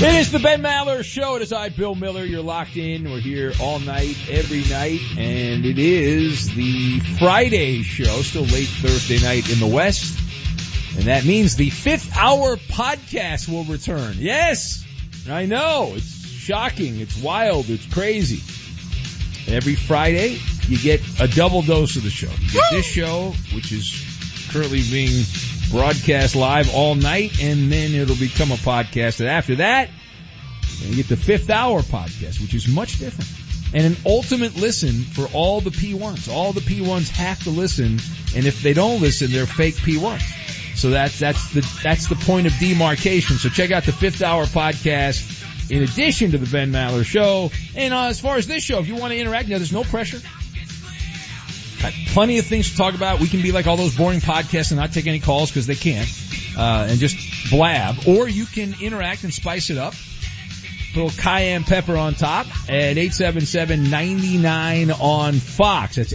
It is the Ben Maller Show. It is I, Bill Miller. You're locked in. We're here all night, every night. And it is the Friday show, still late Thursday night in the West. And that means the 5th hour podcast will return. Yes, I know. It's shocking. It's wild. It's crazy. Every Friday, you get a double dose of the show. You get this show, which is currently being broadcast live all night, and then it'll become a podcast. And after that, you get the 5th hour podcast, which is much different. And an ultimate listen for all the P1s. All the P1s have to listen, and if they don't listen, they're fake P1s. So that's the point of demarcation. So check out the 5th hour podcast in addition to the Ben Maller Show. And as far as this show, if you want to interact, there's no pressure. Got plenty of things to talk about. We can be like all those boring podcasts and not take any calls because they can't, and just blab. Or you can interact and spice it up. A little cayenne pepper on top at 877-99 on Fox. That's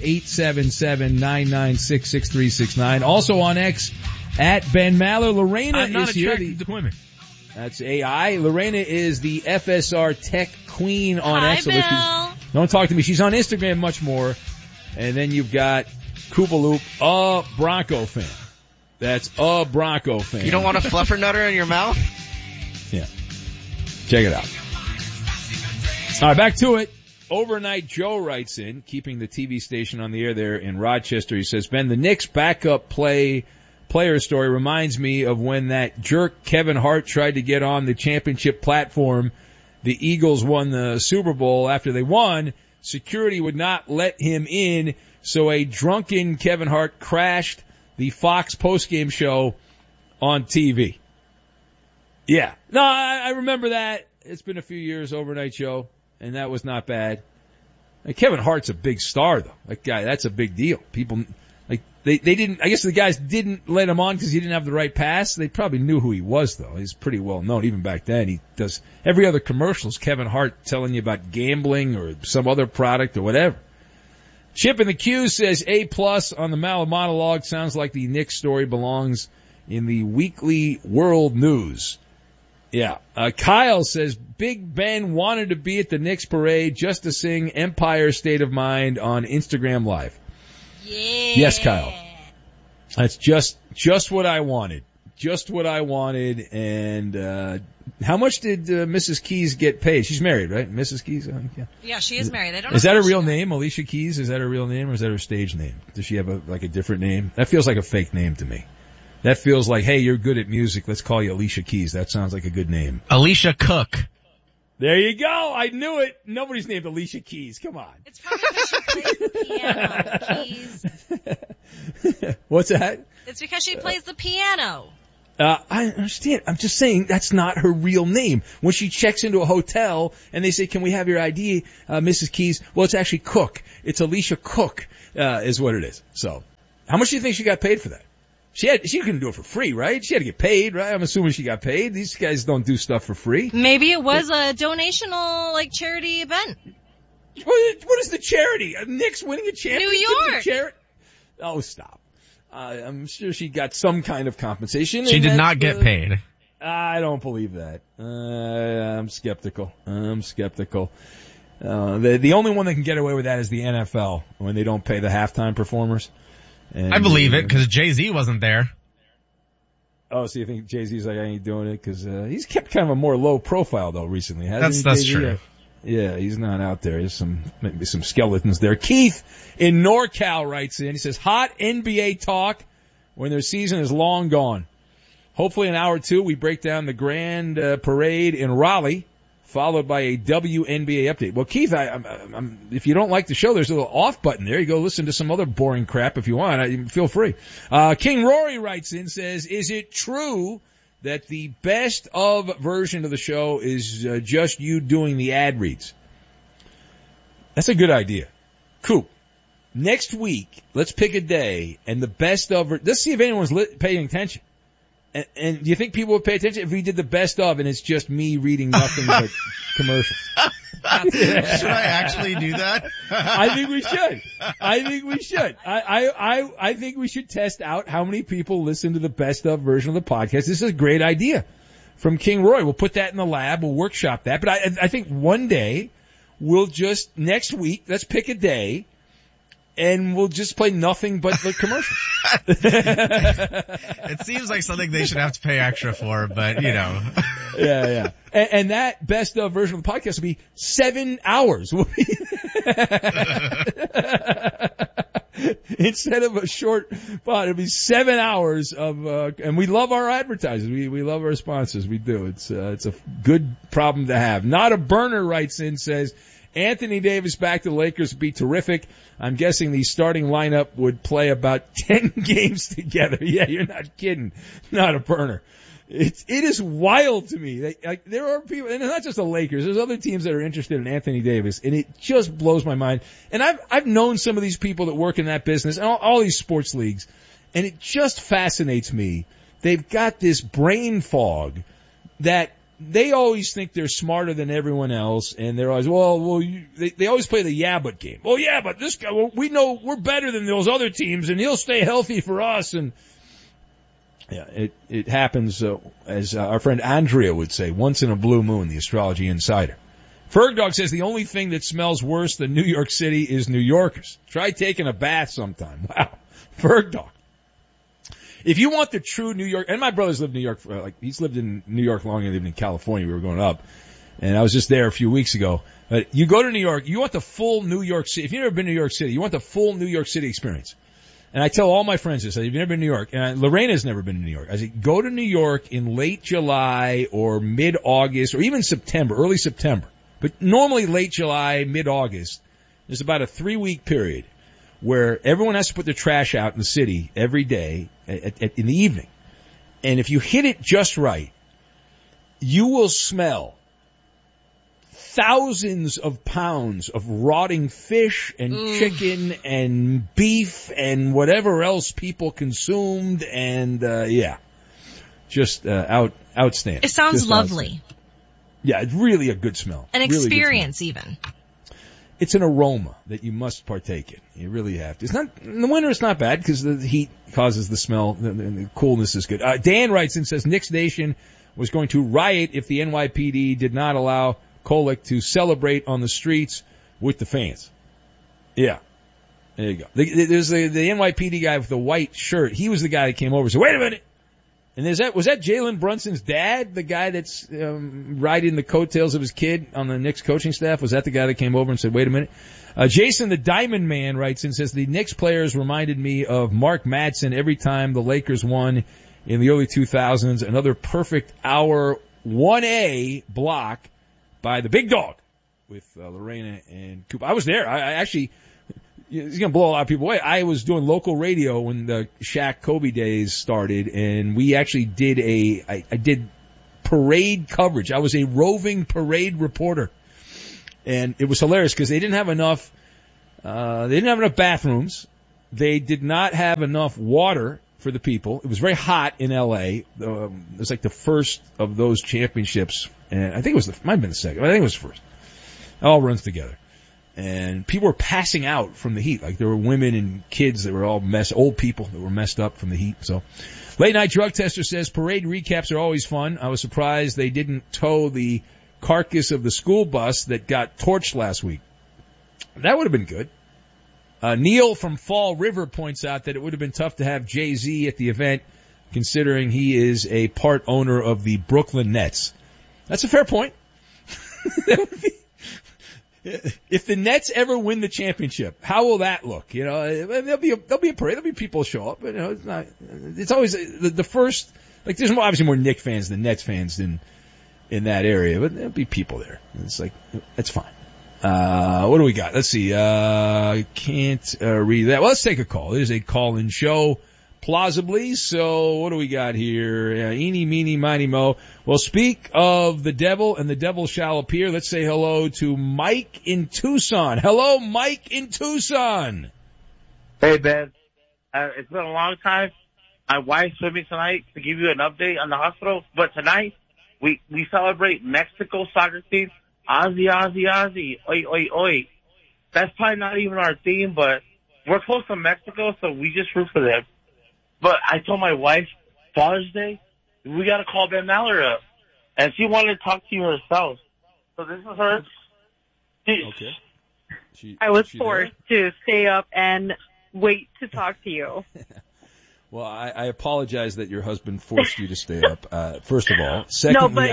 877-996-6369. Also on X at Ben Maller. Lorena I'm not is here. attracted to women. That's AI. Lorena is the FSR tech queen on Hi, X. Bill. Don't talk to me. She's on Instagram much more. And then you've got Koopaloop, a Bronco fan. That's a Bronco fan. You don't want a fluffernutter in your mouth? Yeah. Check it out. All right, back to it. Overnight Joe writes in, keeping the TV station on the air there in Rochester. He says, Ben, the Knicks backup player story reminds me of when that jerk Kevin Hart tried to get on the championship platform. The Eagles won the Super Bowl. After they won, security would not let him in, so a drunken Kevin Hart crashed the Fox postgame show on TV. Yeah. No, I remember that. It's been a few years, overnight show, and that was not bad. Kevin Hart's a big star, though. That guy, that's a big deal. People, they didn't, I guess the guys didn't let him on because he didn't have the right pass. They probably knew who he was, though. He's pretty well known even back then. He does every other commercials, Kevin Hart telling you about gambling or some other product or whatever. Chip in the queue says A+ on the Maller monologue. Sounds like the Knicks story belongs in the Weekly World News. Yeah. Kyle says Big Ben wanted to be at the Knicks parade just to sing Empire State of Mind on Instagram Live. Yeah. Yes, Kyle. That's just what I wanted. Just what I wanted. And how much did Mrs. Keys get paid? She's married, right? Mrs. Keys? Yeah, she is married. I don't know. Is that her real name, Alicia Keys? Is that her real name, or is that her stage name? Does she have a different name? That feels like a fake name to me. That feels like, hey, you're good at music. Let's call you Alicia Keys. That sounds like a good name. Alicia Cook. There you go. I knew it. Nobody's named Alicia Keys. Come on. It's probably because she plays the piano, Keys. What's that? It's because she plays the piano. I understand. I'm just saying that's not her real name. When she checks into a hotel and they say, can we have your ID, Mrs. Keys? Well, it's actually Cook. It's Alicia Cook, is what it is. So, how much do you think she got paid for that? She couldn't do it for free, right? She had to get paid, right? I'm assuming she got paid. These guys don't do stuff for free. Maybe it was a donational, charity event. What is the charity? Knicks winning a championship? New York. Charity? Oh, stop. I'm sure she got some kind of compensation. She did not get paid. I don't believe that. I'm skeptical. The only one that can get away with that is the NFL when they don't pay the halftime performers. And I believe it because Jay-Z wasn't there. Oh, so you think Jay-Z's like, I ain't doing it? Because he's kept kind of a more low profile, though, recently, hasn't he? That's true. Yeah, he's not out there. There's maybe some skeletons there. Keith in NorCal writes in. He says, hot NBA talk when their season is long gone. Hopefully in hour 2, we break down the grand parade in Raleigh, followed by a WNBA update. Well, Keith, if you don't like the show, there's a little off button there. You go listen to some other boring crap if you want. Feel free. King Rory writes in, says, is it true that the best of version of the show is just you doing the ad reads? That's a good idea. Coop, next week, let's pick a day and the best of, let's see if anyone's paying attention. And do you think people would pay attention if we did the best of and it's just me reading nothing but commercials? Should I actually do that? I think we should. I think we should test out how many people listen to the best of version of the podcast. This is a great idea. from King Roy. We'll put that in the lab. We'll workshop that. But I think one day we'll just, next week, let's pick a day and we'll just play nothing but the commercials. It seems like something they should have to pay extra for, but you know. Yeah. And that best of version of the podcast will be 7 hours. Instead of a short pod, it'll be 7 hours of, and we love our advertisers. We love our sponsors. We do. It's a good problem to have. Not a Burner writes in, says, Anthony Davis back to the Lakers would be terrific. I'm guessing the starting lineup would play about 10 games together. Yeah, you're not kidding. Not a Burner. It is wild to me. Like, there are people, and it's not just the Lakers, there's other teams that are interested in Anthony Davis, and it just blows my mind. And I've known some of these people that work in that business, and all these sports leagues, and it just fascinates me. They've got this brain fog that they always think they're smarter than everyone else, and they're always, they always play the yeah but game. Oh yeah, but this guy, we know we're better than those other teams, and he'll stay healthy for us, and yeah, it happens, as our friend Andrea would say, once in a blue moon, the Astrology Insider. Fergdog says the only thing that smells worse than New York City is New Yorkers. Try taking a bath sometime. Wow. Fergdog. If you want the true New York, and my brother's lived in New York, he's lived in New York longer than he lived in California. We were growing up. And I was just there a few weeks ago. But you go to New York, you want the full New York City. If you've never been to New York City, you want the full New York City experience. And I tell all my friends this. You've never been to New York. And Lorena's never been to New York. I say, go to New York in late July or mid-August or even September, early September. But normally late July, mid-August, there's about a 3-week period where everyone has to put their trash out in the city every day in the evening. And if you hit it just right, you will smell thousands of pounds of rotting fish and chicken and beef and whatever else people consumed, and just outstanding. It sounds just lovely. Yeah, it's really a good smell. An really experience even. It's an aroma that you must partake in. You really have to. It's not, in the winter it's not bad because the heat causes the smell. The coolness is good. Dan writes in, says Knicks Nation was going to riot if the NYPD did not allow Kolek to celebrate on the streets with the fans. Yeah. There you go. There's the NYPD guy with the white shirt. He was the guy that came over and said, wait a minute. And was that Jalen Brunson's dad, the guy that's riding the coattails of his kid on the Knicks coaching staff? Was that the guy that came over and said, wait a minute? Jason the Diamond Man writes and says, the Knicks players reminded me of Mark Madsen every time the Lakers won in the early 2000s. Another perfect hour 1A block by the big dog with Lorena and Cooper. I was there. I actually, it's going to blow a lot of people away. I was doing local radio when the Shaq Kobe days started, and we actually did I did parade coverage. I was a roving parade reporter, and it was hilarious because they didn't have enough bathrooms. They did not have enough water for the people. It was very hot in LA. It was like the first of those championships, and I think it was might have been the second. I think it was the first. It all runs together. And people were passing out from the heat. Like there were women and kids that were all old people that were messed up from the heat. So, Late Night Drug Tester says parade recaps are always fun. I was surprised they didn't tow the carcass of the school bus that got torched last week. That would have been good. Neil from Fall River points out that it would have been tough to have Jay-Z at the event, considering he is a part owner of the Brooklyn Nets. That's a fair point. That would be. If the Nets ever win the championship, how will that look? You know, there'll be a parade. There'll be people show up. But, you know, it's always the first, like there's obviously more Knicks fans than Nets fans in that area, but there'll be people there. It's like, that's fine. What do we got? Let's see. Can't read that. Well, let's take a call. It is a call-in show, plausibly. So what do we got here? Eeny, meeny, miny, mo. Well, speak of the devil, and the devil shall appear. Let's say hello to Mike in Tucson. Hello, Mike in Tucson. Hey, Ben. It's been a long time. My wife's with me tonight to give you an update on the hospital. But tonight, we celebrate Mexico soccer team. Aussie, Aussie, Aussie. Oi, oi, oi. That's probably not even our theme, but we're close to Mexico, so we just root for them. But I told my wife, Father's Day, we got to call Ben Maller up. and she wanted to talk to you herself. So this is her. Okay. I was she forced to stay up and wait to talk to you. Well, I apologize that your husband forced you to stay up, first of all. Secondly, No, but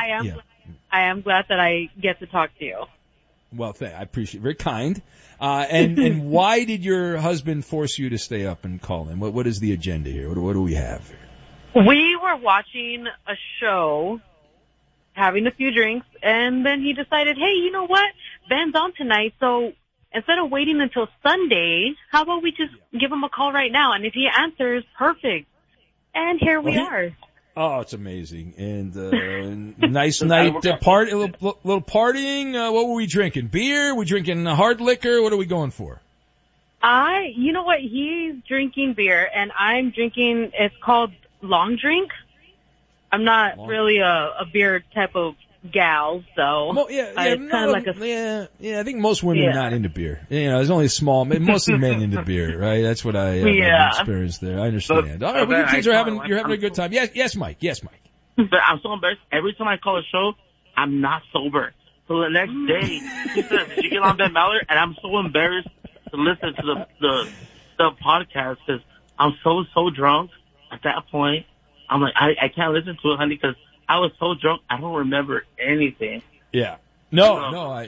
I am glad that I get to talk to you. Well, I appreciate it. Very kind. And why did your husband force you to stay up and call him? What is the agenda here? What do we have here? We were watching a show, having a few drinks, and then he decided, hey, you know what? Ben's on tonight, so instead of waiting until Sunday, how about we just give him a call right now? And if he answers, perfect. And here we are. Oh, it's amazing. And nice night, little partying. What were we drinking? Beer? We drinking hard liquor? What are we going for? You know what? He's drinking beer, and I'm drinking, it's called long drink. I'm not really a beer type of gal, so it's kind of like I think most women are not into beer. You know, there's only mostly men into beer, right? That's what I experienced there. I understand. All right, well, you kids you're having a good time. Yes, Mike. But I'm so embarrassed. Every time I call a show, I'm not sober. So the next day, she says, "Did you get on Ben Maller?" And I'm so embarrassed to listen to the podcast because I'm so drunk at that point. I'm like, I can't listen to it, honey, because I was so drunk, I don't remember anything. Yeah. No,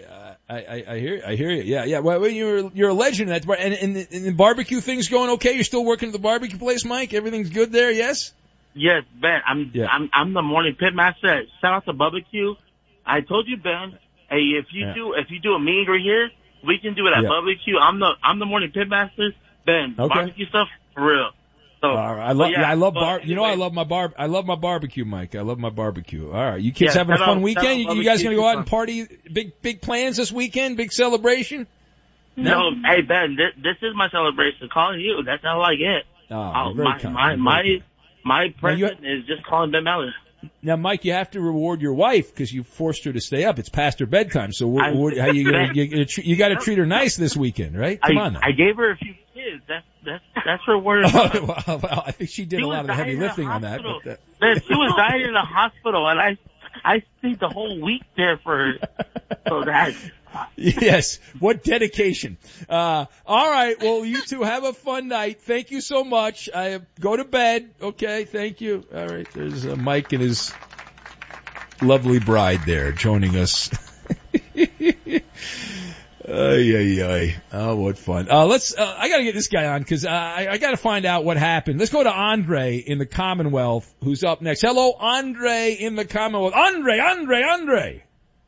I hear you. Yeah. Well, you're a legend at that. And the barbecue thing's going okay? You're still working at the barbecue place, Mike? Everything's good there, yes? Yes, Ben. I'm the morning pit master. Shout out to barbecue. I told you, Ben, hey, if you do a meet and greet here, we can do it at barbecue. I'm the morning pit master. Ben, barbecue stuff, for real. So, I love my barbecue, Mike. I love my barbecue. All right. You kids having a fun weekend? You guys gonna go out and party? Big plans this weekend? Big celebration? No, hey Ben, this is my celebration. Calling you. That's all I get. Oh, very kind. My present is just calling Ben Maller. Now, Mike, you have to reward your wife because you forced her to stay up. It's past her bedtime. So how you got to treat her nice this weekend, right? Come on now. I gave her a few kids. That's her word. Well, I think she did a lot of the heavy lifting on that. But she was dying in the hospital, and I stayed the whole week there for her. So that. Yes. What dedication. All right. Well, you two have a fun night. Thank you so much. Go to bed. Okay. Thank you. All right. There's Mike and his lovely bride there joining us. Oh, what fun. I gotta get this guy on because, I gotta find out what happened. Let's go to Andre in the Commonwealth who's up next. Hello, Andre in the Commonwealth. Andre.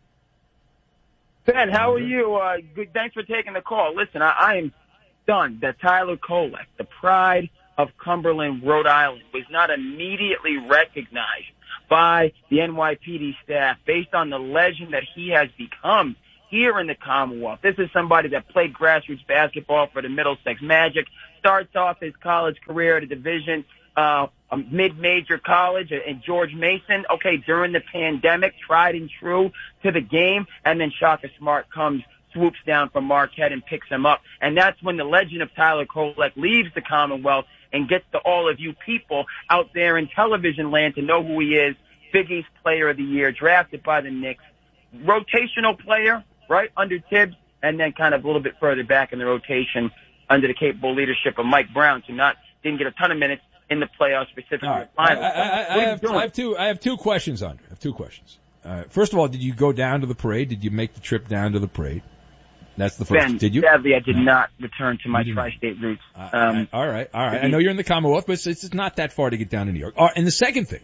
Ben, how are you? Good. Thanks for taking the call. Listen, I am stunned that Tyler Kolek, the pride of Cumberland, Rhode Island, was not immediately recognized by the NYPD staff based on the legend that he has become here in the Commonwealth. This is somebody that played grassroots basketball for the Middlesex Magic, starts off his college career at a division a mid-major college in George Mason. Okay, during the pandemic, tried and true to the game, and then Shaka Smart swoops down from Marquette and picks him up. And that's when the legend of Tyler Kolek leaves the Commonwealth and gets to all of you people out there in television land to know who he is. Big East Player of the Year, drafted by the Knicks. Rotational player, right, under Tibbs, and then kind of a little bit further back in the rotation under the capable leadership of Mike Brown, who didn't get a ton of minutes in the playoffs, specifically the finals. I have two questions, Andre. I have two questions. First of all, did you go down to the parade? Did you make the trip down to the parade? That's the first. Ben, did you? Sadly, I did not return to my tri-state roots. All right. I know you're in the Commonwealth, but it's not that far to get down to New York. And the second thing,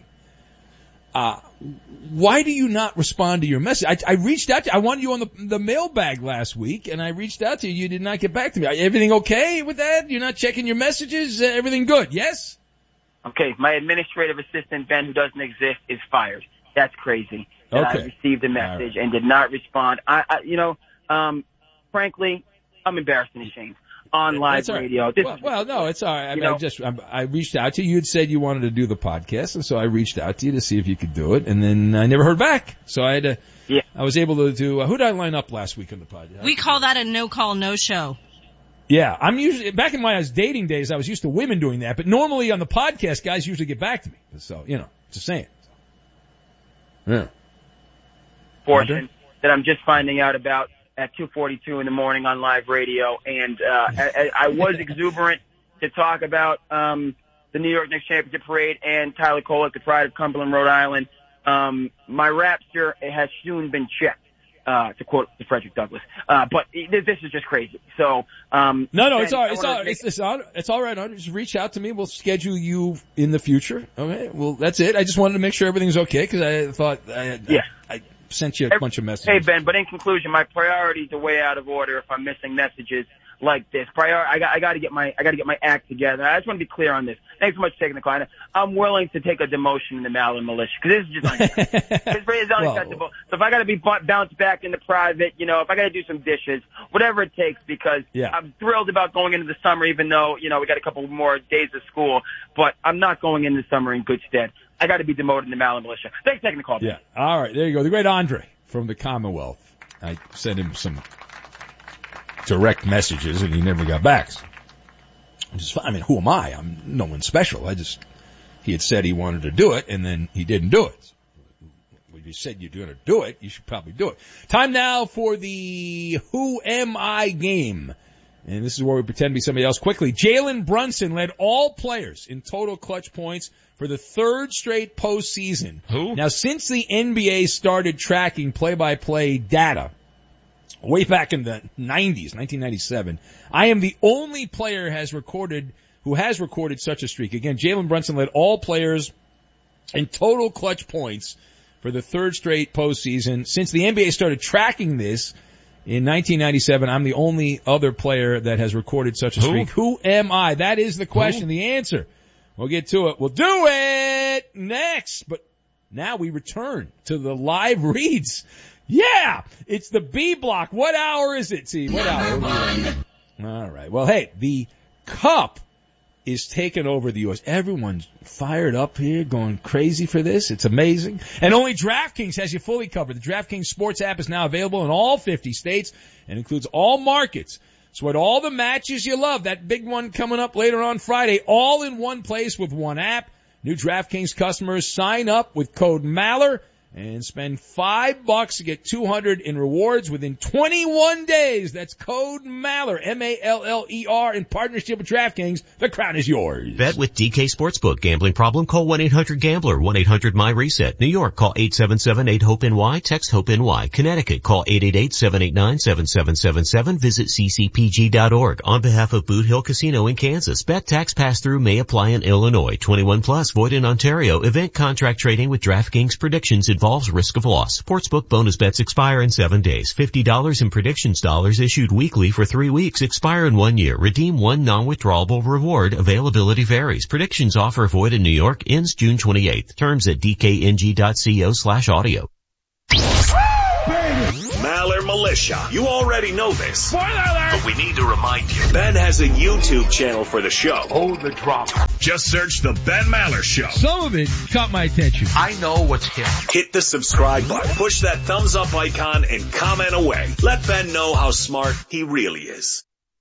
why do you not respond to your message? I reached out to you. I wanted you on the mailbag last week, and I reached out to you. You did not get back to me. Everything okay with that? You're not checking your messages? Everything good? Yes? Okay, my administrative assistant, Ben, who doesn't exist, is fired. That's crazy. And I received a message and did not respond. Frankly, I'm embarrassed and ashamed on live radio. No, it's all right. I reached out to you. You had said you wanted to do the podcast, and so I reached out to you to see if you could do it, and then I never heard back. So I had to. Yeah. I was able to do. Who did I line up last week on the podcast? We call that a no-call, no-show. Yeah, I'm usually back in my dating days. I was used to women doing that, but normally on the podcast, guys usually get back to me. So just saying. Yeah. portion that I'm just finding out about at 2:42 in the morning on live radio. And I was exuberant to talk about the New York Knicks championship parade and Tyler Kolek, the pride of Cumberland, Rhode Island. My rapture has soon been checked, to quote the Frederick Douglass. But this is just crazy. So, no, it's all right. It's all right. Just reach out to me. We'll schedule you in the future. Okay. Well, that's it. I just wanted to make sure everything's okay because I thought I sent you a bunch of messages. Hey, Ben, but in conclusion, my priorities are way out of order if I'm missing messages like this. I got to get my act together. I just want to be clear on this. Thanks so much for taking the call. I'm willing to take a demotion in the Maller Militia because this is just unacceptable. It's unacceptable. So if I got to be bounced back into private, if I got to do some dishes, whatever it takes, because I'm thrilled about going into the summer, even though we got a couple more days of school. But I'm not going into the summer in good stead. I got to be demoted in the Maller Militia. Thanks for taking the call. Yeah. All right. There you go. The great Andre from the Commonwealth. I sent him some direct messages and he never got back. Who am I? I'm no one special. He had said he wanted to do it and then he didn't do it. When you said you're going to do it, you should probably do it. Time now for the Who Am I game. And this is where we pretend to be somebody else. Quickly, Jalen Brunson led all players in total clutch points for the third straight postseason. Who? Now, since the NBA started tracking play-by-play data, way back in the 90s, 1997, I am the only player who has recorded such a streak. Again, Jalen Brunson led all players in total clutch points for the third straight postseason. Since the NBA started tracking this in 1997, I'm the only other player that has recorded such a streak. Who am I? That is the question. The answer. We'll get to it. We'll do it next. But now we return to the live reads. Yeah, it's the B block. What hour is it, Steve? What hour? All right. Well, hey, the cup is taking over the U.S. Everyone's fired up here, going crazy for this. It's amazing. And only DraftKings has you fully covered. The DraftKings Sports app is now available in all 50 states and includes all markets. Sweat all the matches you love. That big one coming up later on Friday, all in one place with one app. New DraftKings customers sign up with code Maller and spend $5 to get $200 in rewards within 21 days. That's code Maller, M-A-L-L-E-R, in partnership with DraftKings. The crown is yours. Bet with DK Sportsbook. Gambling problem? Call 1-800-GAMBLER, 1-800-MY-RESET. New York, call 877-8-HOPE-NY, text HOPE-NY. Connecticut, call 888-789-7777. Visit ccpg.org. On behalf of Boot Hill Casino in Kansas, bet tax pass-through may apply in Illinois. 21 plus, void in Ontario. Event contract trading with DraftKings predictions involves risk of loss. Sportsbook bonus bets expire in 7 days. $50 in predictions dollars issued weekly for 3 weeks. Expire in 1 year. Redeem one non-withdrawable reward. Availability varies. Predictions offer void in New York. Ends June 28th. Terms at dkng.co/audio. Maller Militia. You already know this. But we need to remind you. Ben has a YouTube channel for the show. Hold the drop. Just search The Ben Maller Show. Some of it caught my attention. I know what's hip. Hit the subscribe button. Push that thumbs up icon and comment away. Let Ben know how smart he really is.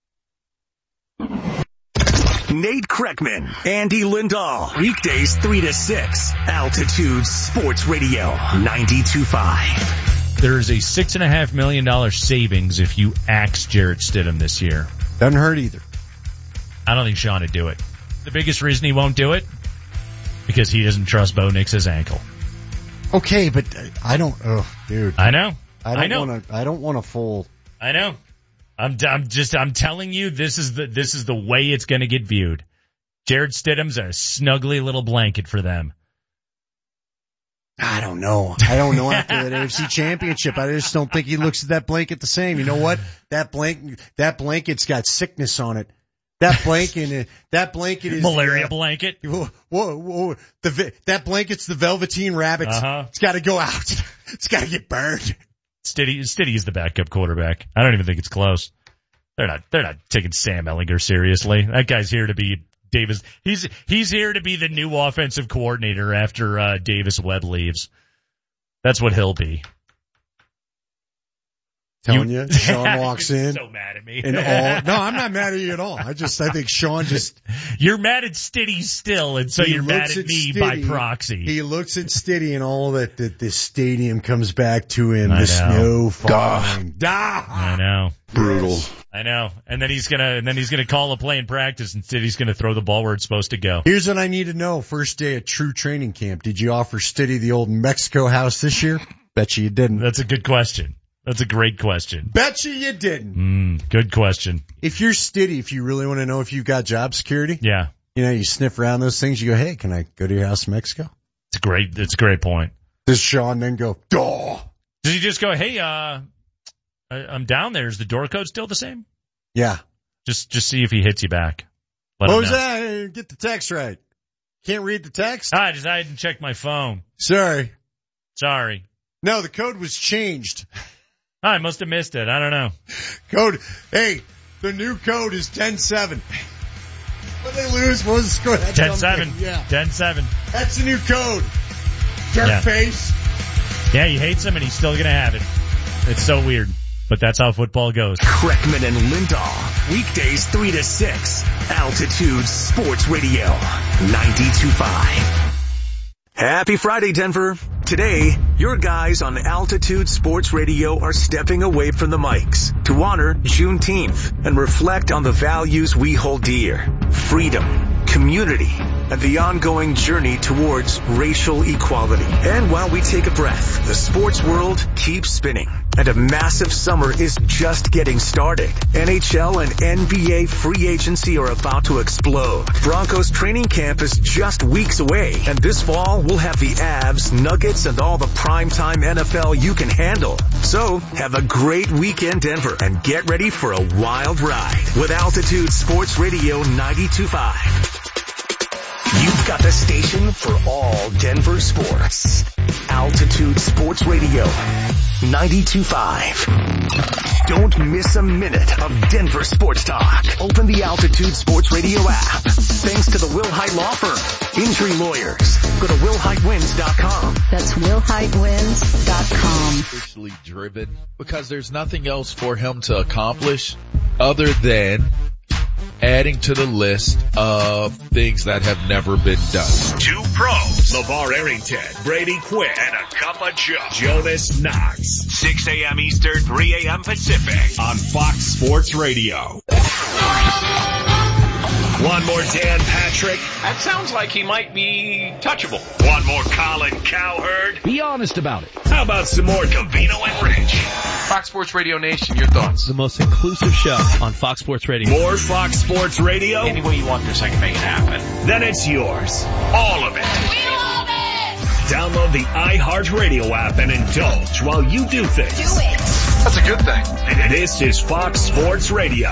Nate Kreckman, Andy Lindahl. Weekdays 3 to 6. Altitude Sports Radio 92.5. There's a $6.5 million savings if you axe Jarrett Stidham this year. Doesn't hurt either. I don't think Sean would do it. The biggest reason he won't do it? Because he doesn't trust Bo Nix's ankle. Okay, but I don't, dude. I know. I don't want a full. I know. I'm telling you, this is the way it's gonna get viewed. Jarrett Stidham's a snuggly little blanket for them. I don't know after that AFC championship. I just don't think he looks at that blanket the same. You know what? That blanket's got sickness on it. That blanket is malaria blanket. Whoa. That blanket's the Velveteen Rabbit. It's got to go out. It's got to get burned. Stiddy is the backup quarterback. I don't even think it's close. They're not taking Sam Ehlinger seriously. That guy's here to be Davis. He's here to be the new offensive coordinator after Davis Webb leaves. That's what he'll be. Telling you, Sean walks in. So mad at me. And no, I'm not mad at you at all. I think Sean just. You're mad at Stiddy still, and so you're mad at me by proxy. He looks at Stiddy and all that the stadium comes back to him. I The know. snow falling. I know. Brutal. I know. And then he's gonna call a play in practice, and Stiddy's gonna throw the ball where it's supposed to go. Here's what I need to know. First day at true training camp. Did you offer Stiddy the old Mexico house this year? Bet you didn't. That's a good question. That's a great question. Bet you didn't. Good question. If you're Stiddy, if you really want to know if you've got job security, Yeah. you sniff around those things. You go, hey, can I go to your house in Mexico? It's a great point. Does Sean then go, duh? Does he just go, hey, I'm down there. Is the door code still the same? Yeah. Just see if he hits you back. Let What him was know. that? Get the text right. Can't read the text? I didn't check my phone. Sorry. No, the code was changed. I must have missed it. I don't know. Hey, the new code is 10-7. What they lose? What was the score? 10-7. Yeah. 10-7. That's the new code. Jerk face. Yeah, he hates him and he's still going to have it. It's so weird, but that's how football goes. Kreckman and Lindahl, weekdays 3 to 6. Altitude Sports Radio, 92.5. Happy Friday, Denver. Today, your guys on Altitude Sports Radio are stepping away from the mics to honor Juneteenth and reflect on the values we hold dear: freedom, community, and the ongoing journey towards racial equality. And while we take a breath, the sports world keeps spinning, and a massive summer is just getting started. NHL and NBA free agency are about to explode. Broncos training camp is just weeks away, and this fall we'll have the Avs, Nuggets, and all the primetime NFL you can handle. So, have a great weekend, Denver, and get ready for a wild ride with Altitude Sports Radio 92.5. You've got the station for all Denver sports. Altitude Sports Radio 92.5. Don't miss a minute of Denver sports talk. Open the Altitude Sports Radio app. Thanks to the Will Height Law Firm. Injury lawyers. Go to willheightwins.com. That's willheightwins.com. Officially driven because there's nothing else for him to accomplish other than adding to the list of things that have never been done. Two pros, LeVar Arrington, Brady Quinn, and a cup of Joe, Jonas Knox. 6 a.m. Eastern, 3 a.m. Pacific on Fox Sports Radio. One more Dan Patrick. That sounds like he might be touchable. One more Colin Cowherd. Be honest about it. How about some more Covino and Rich? Fox Sports Radio Nation, your thoughts? The most inclusive show on Fox Sports Radio. More Fox Sports Radio? Any way you want this, I can make it happen. Then it's yours. All of it. We love it! Download the iHeartRadio app and indulge while you do things. Do it. That's a good thing. This is Fox Sports Radio.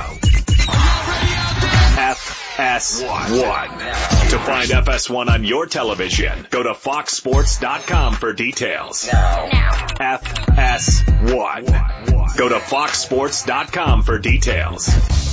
FS1. To find FS1 on your television, go to foxsports.com for details. Now. FS1. Go to foxsports.com for details.